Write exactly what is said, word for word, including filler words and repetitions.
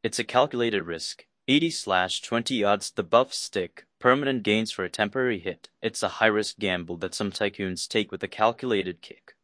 It's a calculated risk. eighty slash twenty odds the buffs stick, permanent gains for a temporary hit. It's a high-risk gamble that some tycoons take with a calculated kick.